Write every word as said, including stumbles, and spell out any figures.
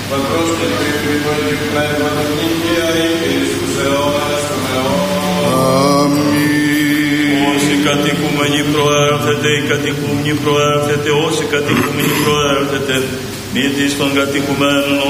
Πατρός και του Υιού και του Πνεύματος νύχια εις τους αιώνας των αιώνων. Αμήν. Όσοι κατοικούμενοι προέρχεται, οι κατοικούμενοι προέρχεται, όσοι κατοικούμενοι προέρχεται, μη της των κατοικουμένων